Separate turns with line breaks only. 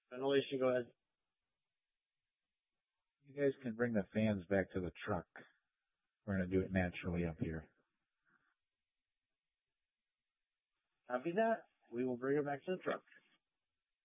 Ventilation, go ahead.
You guys can bring the fans back to the truck. We're going to do it naturally up here.
Copy that. We will bring it back to the truck.